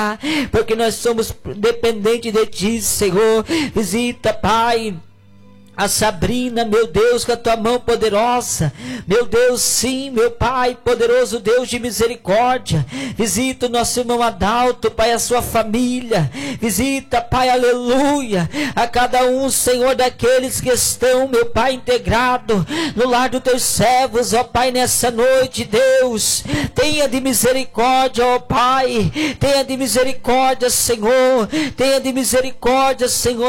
porque nós somos dependentes de Ti, Senhor. Visita, Pai, a Sabrina, meu Deus, com a Tua mão poderosa, meu Deus, sim, meu Pai, poderoso Deus de misericórdia. Visita o nosso irmão Adalto, Pai, a sua família. Visita, Pai, aleluia, a cada um, Senhor, daqueles que estão, meu Pai, integrado no lar dos Teus servos, ó Pai, nessa noite, Deus. Tenha de misericórdia, ó Pai, tenha de misericórdia, Senhor, tenha de misericórdia, Senhor.